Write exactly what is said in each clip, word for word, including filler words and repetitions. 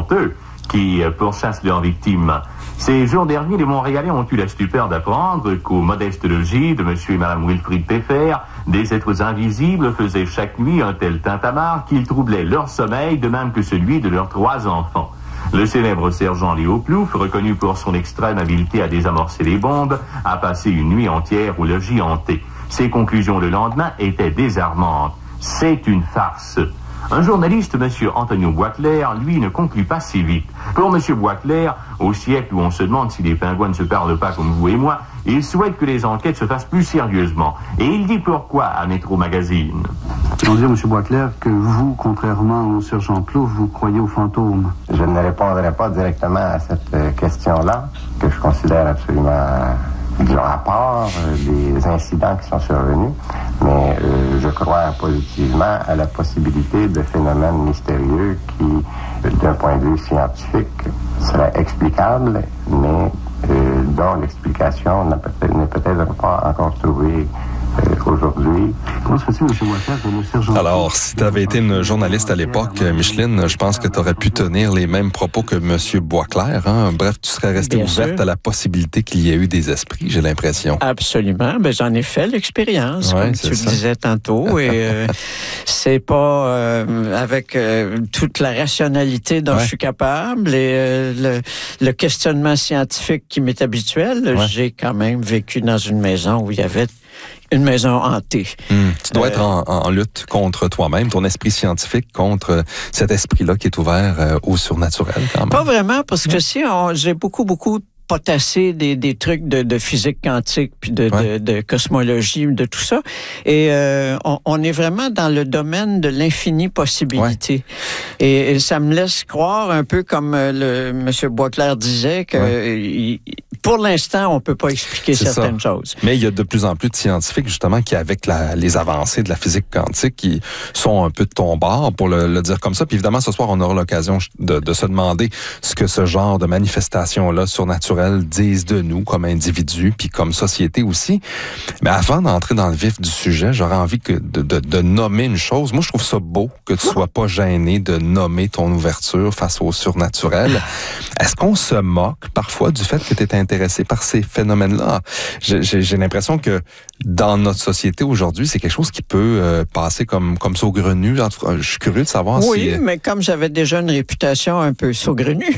sont eux qui pourchassent leurs victimes. Ces jours derniers, les Montréalais ont eu la stupeur d'apprendre qu'au modeste logis de M. et Mme Wilfrid Peffer, des êtres invisibles faisaient chaque nuit un tel tintamarre qu'ils troublaient leur sommeil, de même que celui de leurs trois enfants. Le célèbre sergent Léo Plouffe, reconnu pour son extrême habileté à désamorcer les bombes, a passé une nuit entière au logis hanté. Ses conclusions le lendemain étaient désarmantes. C'est une farce. Un journaliste, M. Antonio Boisclair, lui, ne conclut pas si vite. Pour M. Boisclair, au siècle où on se demande si les pingouins ne se parlent pas comme vous et moi, il souhaite que les enquêtes se fassent plus sérieusement. Et il dit pourquoi à Métro Magazine. On dit, M. Boisclair, que vous, contrairement au sergent Plouffe, vous croyez aux fantômes. Je ne répondrai pas directement à cette question-là, que je considère absolument du rapport des incidents qui sont survenus, mais euh, je crois positivement à la possibilité de phénomènes mystérieux qui, d'un point de vue scientifique, seraient explicables, mais euh, dont l'explication n'est peut-être, n'est peut-être pas encore trouvée euh, aujourd'hui. Comment se fait-il, M. Boisclair, que le sergent... Alors, si tu avais été une journaliste à l'époque, Micheline, je pense que tu aurais pu tenir les mêmes propos que M. Boisclair. Hein? Bref, tu serais restée Bien ouverte sûr. à la possibilité qu'il y ait eu des esprits, j'ai l'impression. Absolument. Ben, j'en ai fait l'expérience, Ouais, comme c'est tu ça. le disais tantôt. Et euh, c'est pas euh, avec euh, toute la rationalité dont Ouais. je suis capable et euh, le, le questionnement scientifique qui m'est habituel. Ouais. J'ai quand même vécu dans une maison où il y avait une maison hantée. Hum, Tu dois Euh, être en, en lutte contre toi-même, ton esprit scientifique contre cet esprit-là qui est ouvert euh, au surnaturel quand même. Pas vraiment, parce que si on, j'ai beaucoup, beaucoup potassé des, des trucs de, de physique quantique, puis de, Ouais. de, de cosmologie, de tout ça. Et euh, on, on est vraiment dans le domaine de l'infinie possibilité. Et, et ça me laisse croire, un peu comme euh, le M. Boisclair disait, que Ouais. il- pour l'instant, on peut pas expliquer C'est certaines ça. choses. Mais il y a de plus en plus de scientifiques, justement, qui, avec la, les avancées de la physique quantique, qui sont un peu de ton bord, pour le, le dire comme ça. Puis évidemment, ce soir, on aura l'occasion de, de se demander ce que ce genre de manifestations-là surnaturelles disent de nous comme individus, puis comme société aussi. Mais avant d'entrer dans le vif du sujet, j'aurais envie que de, de, de nommer une chose. Moi, je trouve ça beau que tu sois pas gêné de nommer ton ouverture face au surnaturel. Est-ce qu'on se moque parfois du fait que tu es intéressé par ces phénomènes-là? J'ai, j'ai, j'ai l'impression que dans notre société aujourd'hui, c'est quelque chose qui peut euh, passer comme, comme saugrenu. En tout cas, je suis curieux de savoir Oui, si... euh, mais comme j'avais déjà une réputation un peu saugrenue,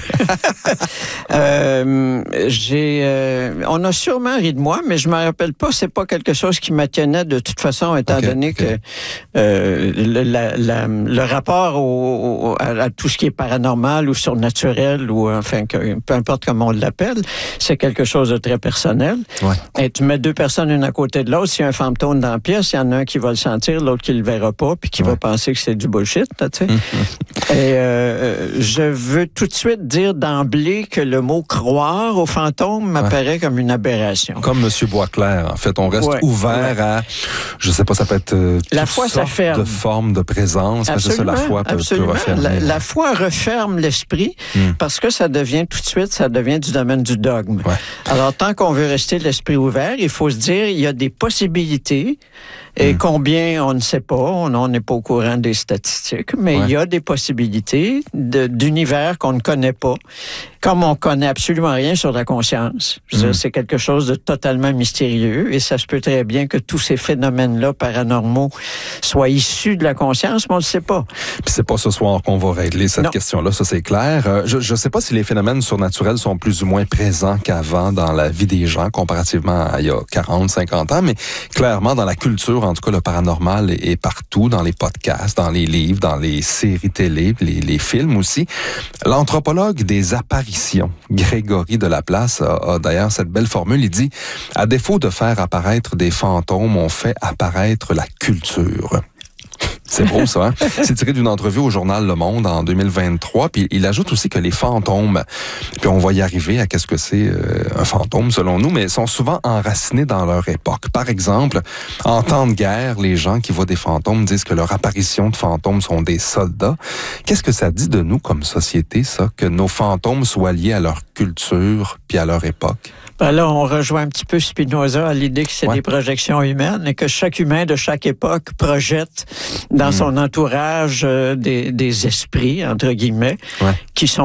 euh, j'ai, euh, on a sûrement ri de moi, mais je me rappelle pas. C'est pas quelque chose qui m'attenait de toute façon, étant Okay, donné okay. que euh, le, la, la, le rapport au, au, à, à tout ce qui est paranormal ou surnaturel ou enfin que, peu importe comment on l'appelle, c'est quelque chose de très personnel. Ouais. Et tu mets deux personnes une à côté de l'autre, s'il y a un fantôme dans la pièce, il y en a un qui va le sentir, l'autre qui le verra pas, puis qui Ouais. va penser que c'est du bullshit, là, tu sais. Et euh, je veux tout de suite dire d'emblée que le mot croire au fantôme m'apparaît comme une aberration. Comme M. Boisclair, en fait, on reste Ouais, ouvert ouais. à, je sais pas, ça peut être euh, La toutes foi, ça sortes ferme. de formes de présence. Parce que ça, la foi peut, peut absolument. refermer. La, la foi referme l'esprit Hmm. parce que ça devient tout de suite, ça devient du domaine du dogme. Ouais. Alors, tant qu'on veut rester l'esprit ouvert, il faut se dire, il y a des possibilités. Et Mm. combien, on ne sait pas, on on n'est pas au courant des statistiques, mais Ouais. il y a des possibilités de- d'univers qu'on ne connaît pas, comme on connaît absolument rien sur la conscience. Je veux Mm. dire, c'est quelque chose de totalement mystérieux et ça se peut très bien que tous ces phénomènes-là paranormaux soient issus de la conscience, mais on ne le sait pas. Puis c'est pas ce soir qu'on va régler cette Non. question-là, ça c'est clair. Euh, je je sais pas si les phénomènes surnaturels sont plus ou moins présents qu'avant dans la vie des gens comparativement à il y a quarante, cinquante ans, mais clairement dans la culture, en tout cas le paranormal est, est partout, dans les podcasts, dans les livres, dans les séries télé, les, les films aussi. L'anthropologue des apparitions, Grégory de Laplace, a, a d'ailleurs cette belle formule, il dit « À défaut de faire apparaître des fantômes, on fait apparaître la culture ». C'est beau, ça. Hein? C'est tiré d'une entrevue au journal Le Monde en deux mille vingt-trois. Puis il ajoute aussi que les fantômes, puis on va y arriver à qu'est-ce que c'est euh, un fantôme selon nous, mais sont souvent enracinés dans leur époque. Par exemple, en temps de guerre, les gens qui voient des fantômes disent que leur apparition de fantômes sont des soldats. Qu'est-ce que ça dit de nous comme société, ça, que nos fantômes soient liés à leur culture puis à leur époque? Ben là, on rejoint un petit peu Spinoza à l'idée que c'est Ouais. des projections humaines et que chaque humain de chaque époque projette dans Mm. son entourage euh, des, des esprits, entre guillemets, Ouais. qui sont